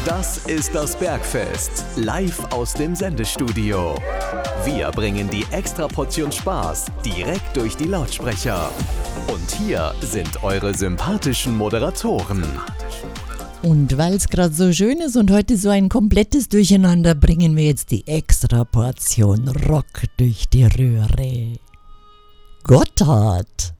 Das ist das Bergfest, live aus dem Sendestudio. Wir bringen die Extraportion Spaß direkt durch die Lautsprecher. Und hier sind eure sympathischen Moderatoren. Und weil es gerade so schön ist und heute so ein komplettes Durcheinander, bringen wir jetzt die Extraportion Rock durch die Röhre. Gotthard.